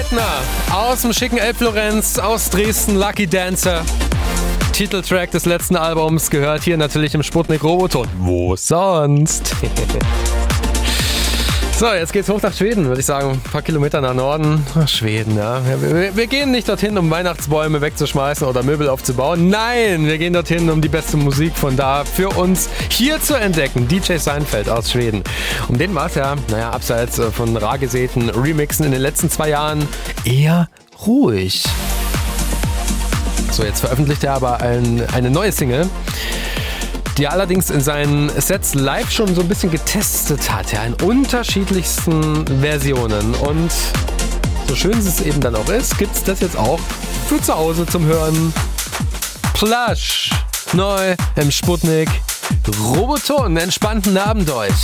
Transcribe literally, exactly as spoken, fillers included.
Mettner aus dem schicken Elbflorenz, aus Dresden, Lucky Dancer. Titeltrack des letzten Albums gehört hier natürlich im Sputnik Roboton. Wo sonst? So, jetzt geht's hoch nach Schweden, würde ich sagen. Ein paar Kilometer nach Norden. Ach, Schweden, ja. Wir, wir gehen nicht dorthin, um Weihnachtsbäume wegzuschmeißen oder Möbel aufzubauen. Nein, wir gehen dorthin, um die beste Musik von da für uns hier zu entdecken. D J Seinfeld aus Schweden. Um den war es ja, naja, abseits von rar gesäten Remixen in den letzten zwei Jahren eher ruhig. So, jetzt veröffentlicht er aber ein, eine neue Single, die er allerdings in seinen Sets live schon so ein bisschen getestet hat, ja, in unterschiedlichsten Versionen. Und so schön es eben dann auch ist, gibt es das jetzt auch für zu Hause zum Hören. Plush, neu im Sputnik Roboton, entspannten Abend euch.